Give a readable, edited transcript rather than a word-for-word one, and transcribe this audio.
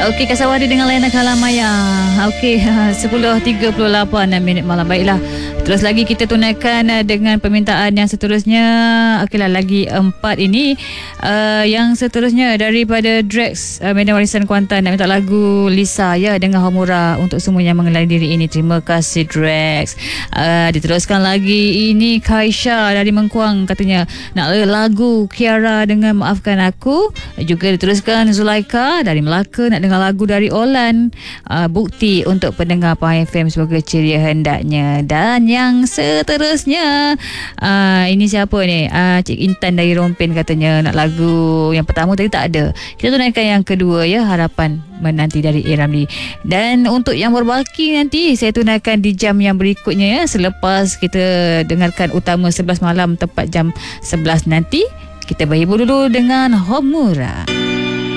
Okey, Kasawari dengan Lena Kalamaya. Okey, 10.38 minit malam. Baiklah, terus lagi kita tunaikan dengan permintaan yang seterusnya. Okeylah, lagi 4 ini. Yang seterusnya daripada Drex, Medan Warisan Kuantan, nak minta lagu Lisa ya dengan Homura untuk semua yang mengenali diri ini. Terima kasih Drex. Diteruskan lagi, ini Kaisha dari Mengkuang, katanya nak lagu Kiara dengan Maafkan Aku. Juga diteruskan Zulaika dari Melaka, nak dengar lagu dari Olan, Bukti untuk pendengar Pahang FM, semoga ceria hendaknya. Dan yang seterusnya, ini siapa ni? Cik Intan dari Rompin, katanya nak lagu yang pertama tadi tak ada. Kita tunaikan yang kedua ya, Harapan Menanti dari A. Ramli. Dan untuk yang berbaki nanti saya tunaikan di jam yang berikutnya ya, selepas kita dengarkan utama 11 malam tepat jam 11 nanti. Kita berhibur dulu dengan Homura.